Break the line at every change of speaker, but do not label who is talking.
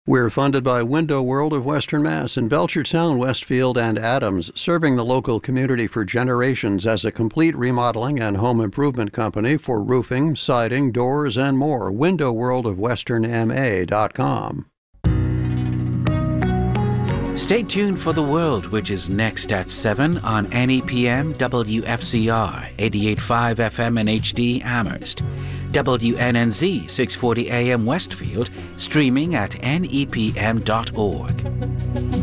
We're funded by Window World of Western Mass in Belchertown, Westfield, and Adams, serving the local community for generations as a complete remodeling and home improvement company for roofing, siding, doors, and more. WindowWorldofWesternMA.com.
Stay tuned for The World, which is next at 7 on NEPM WFCR 88.5 FM and HD Amherst. WNNZ 640 AM Westfield, streaming at nepm.org.